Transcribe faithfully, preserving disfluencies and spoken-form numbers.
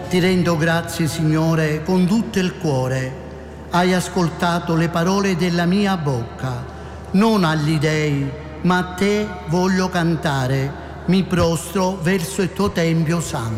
Ti rendo grazie, Signore, con tutto il cuore. Hai ascoltato le parole della mia bocca. Non agli dei, ma a te voglio cantare. Mi prostro verso il tuo tempio santo.